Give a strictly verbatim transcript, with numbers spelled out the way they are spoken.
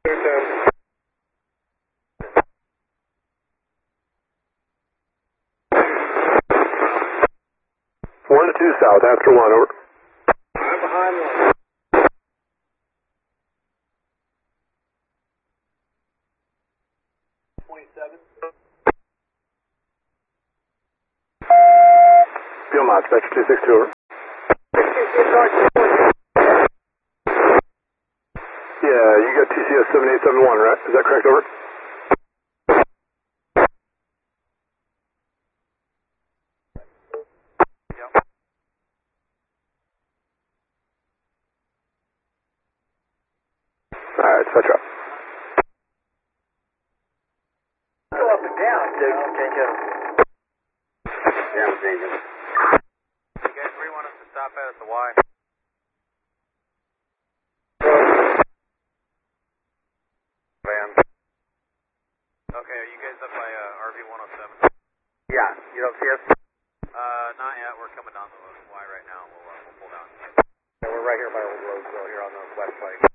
One to two south, after one, over. I'm behind one. twenty-seven. Fuel mod, Spectre two six two, over. Yeah, you got T C S seven eight seven one, right? Is that correct, over? Alright, Spectre up. Go up and down, dude. Can't get him. Down, James. You guys, where you want us to stop at at the Y? Van. Okay, are you guys up by uh, R V one oh seven? Yeah, you don't see us? Uh, not yet. We're coming down the Y right now. We'll, uh, we'll pull down. Yeah, we're right here by Old Roseville here on the west side.